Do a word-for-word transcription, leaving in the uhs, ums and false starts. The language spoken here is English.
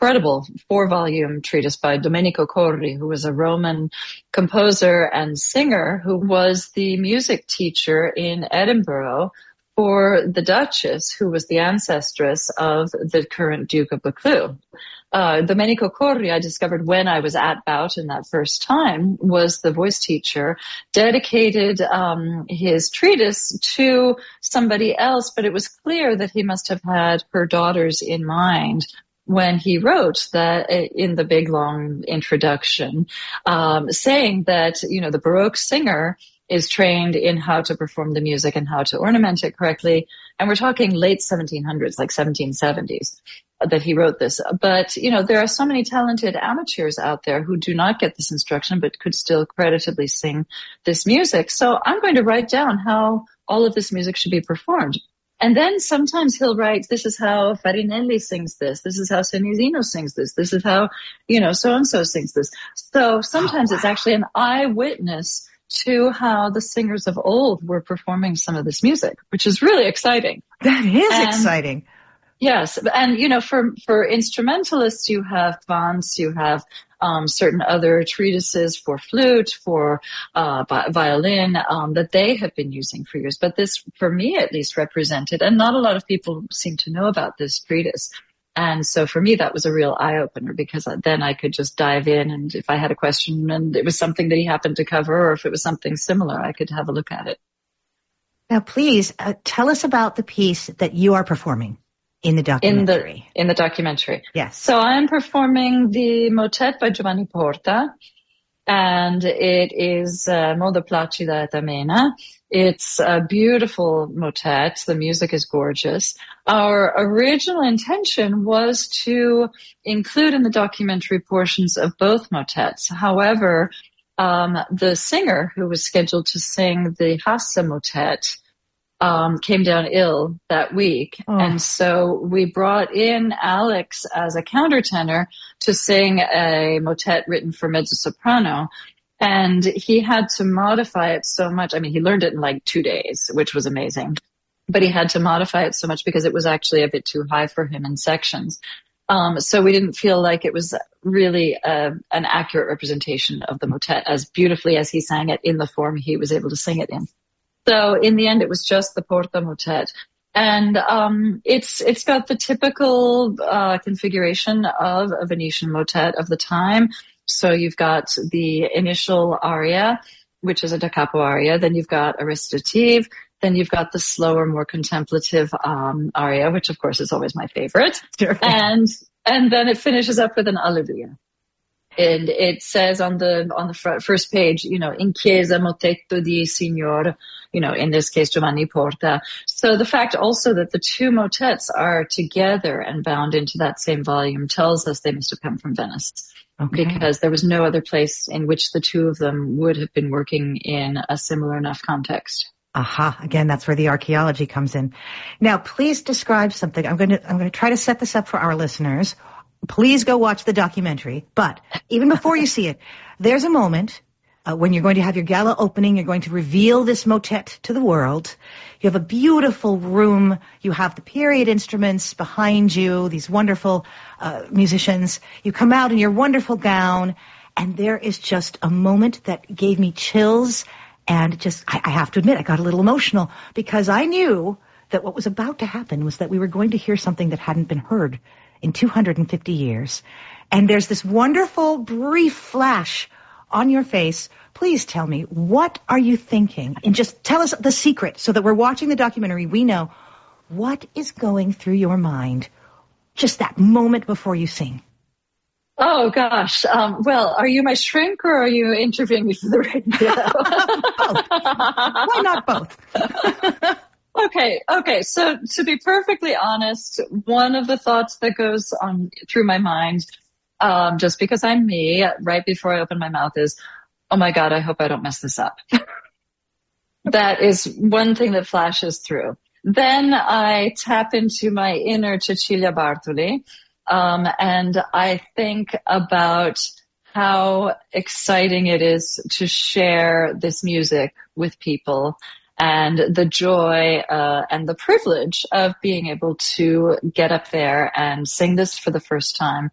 incredible four-volume treatise by Domenico Corri, who was a Roman composer and singer who was the music teacher in Edinburgh for the Duchess, who was the ancestress of the current Duke of Buccleuch. Uh, Domenico Corri, I discovered when I was at Boughton that first time, was the voice teacher, dedicated um, his treatise to somebody else, but it was clear that he must have had her daughters in mind when he wrote that in the big long introduction, um, saying that, you know, the Baroque singer is trained in how to perform the music and how to ornament it correctly. And we're talking late seventeen hundreds, like seventeen seventies, that he wrote this. But, you know, there are so many talented amateurs out there who do not get this instruction, but could still creditably sing this music. So I'm going to write down how all of this music should be performed. And then sometimes he'll write, this is how Farinelli sings this. This is how Senesino sings this. This is how, you know, so-and-so sings this. So sometimes oh, wow. It's actually an eyewitness to how the singers of old were performing some of this music, which is really exciting. That is and, exciting. Yes. And, you know, for, for instrumentalists, you have Vance, you have um, certain other treatises for flute, for uh, violin, um, that they have been using for years. But this, for me at least, represented, and not a lot of people seem to know about this treatise. And so for me, that was a real eye-opener, because then I could just dive in, and if I had a question and it was something that he happened to cover, or if it was something similar, I could have a look at it. Now, please uh, tell us about the piece that you are performing in the documentary. In the, in the documentary. Yes. So I'm performing the motet by Giovanni Porta, and it is uh, Modo Placida et Amena. It's a beautiful motet. The music is gorgeous. Our original intention was to include in the documentary portions of both motets. However, um, the singer who was scheduled to sing the Hasse motet um, came down ill that week. Oh. And so we brought in Alex as a countertenor to sing a motet written for mezzo-soprano. And he had to modify it so much. I mean, he learned it in like two days, which was amazing. But he had to modify it so much because it was actually a bit too high for him in sections. Um, so we didn't feel like it was really uh, an accurate representation of the motet as beautifully as he sang it in the form he was able to sing it in. So in the end, it was just the Porta motet. And um, it's it's got the typical uh, configuration of a Venetian motet of the time. So you've got the initial aria, which is a da capo aria. Then you've got a recitative. Then you've got the slower, more contemplative um, aria, which of course is always my favorite. Sure. And and then it finishes up with an Alleluia. And it says on the on the front, first page, you know, in chiesa motetto di Signor, you know, in this case Giovanni Porta. So the fact also that the two motets are together and bound into that same volume tells us they must have come from Venice. Okay. Because there was no other place in which the two of them would have been working in a similar enough context. Aha. Again, that's where the archaeology comes in. Now, please describe something. I'm going to, I'm going to try to set this up for our listeners. Please go watch the documentary. But even before you see it, there's a moment uh, when you're going to have your gala opening. You're going to reveal this motet to the world. You have a beautiful room. You have the period instruments behind you, these wonderful uh, musicians. You come out in your wonderful gown, and there is just a moment that gave me chills. And just, I, I have to admit, I got a little emotional because I knew that what was about to happen was that we were going to hear something that hadn't been heard in two hundred fifty years. And there's this wonderful brief flash on your face. Please tell me, what are you thinking? And just tell us the secret so that we're watching the documentary. We know what is going through your mind just that moment before you sing. Oh, gosh. Um, well, are you my shrink or are you interviewing me for the radio? Both. Why not both? Okay, okay. So to be perfectly honest, one of the thoughts that goes on through my mind, um, just because I'm me, right before I open my mouth is, oh my God, I hope I don't mess this up. That is one thing that flashes through. Then I tap into my inner Cecilia Bartoli, um, and I think about how exciting it is to share this music with people. And the joy uh, and the privilege of being able to get up there and sing this for the first time